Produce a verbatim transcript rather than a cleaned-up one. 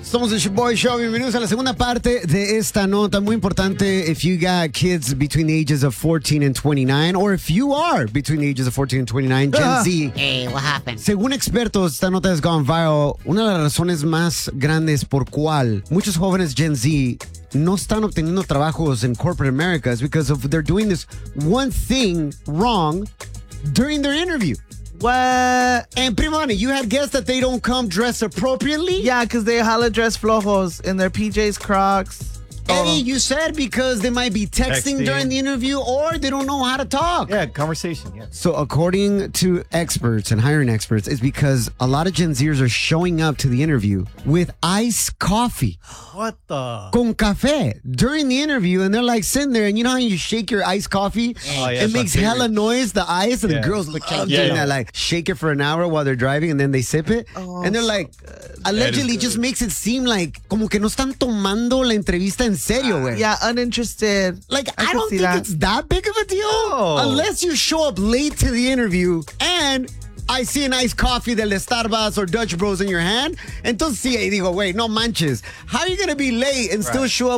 Somos el Boy Show. Bienvenidos a la segunda parte de esta nota muy importante. If you got kids between the ages of fourteen and twenty-nine, or if you are between the ages of fourteen and twenty-nine, Gen Ah. Z. Hey, what happened? Según expertos, esta nota has gone viral. Una de las razones más grandes por cual muchos jóvenes Gen Z no están obteniendo trabajos en corporate America is because of they're doing this one thing wrong during their interview. What? And Primani, you had guessed that they don't come dressed appropriately? Yeah, because they holla dress flojos in their P Js, Crocs. Eddie, you said because they might be texting, Texting. during the interview or they don't know how to talk. Yeah, conversation, yeah. So according to experts and hiring experts, it's because a lot of Gen Zers are showing up to the interview with iced coffee, What the? con café, during the interview. And they're like sitting there and you know how you shake your iced coffee? Oh, yeah, it it's my makes hella favorite. noise, the ice, and Yeah. the girls look Yeah, doing yeah. that, like shake it for an hour while they're driving and then they sip it. Oh, and they're like, allegedly good. just makes it seem like como que no están tomando la entrevista en serio, güey. Yeah, uninterested. Like, I I, can don't see think that. it's that big of a deal. No. Unless you show up late to the interview and I see a nice coffee del Starbucks or Dutch Bros in your hand. Entonces, sí, ahí digo, wait, no manches. How are you going to be late and still Right. show up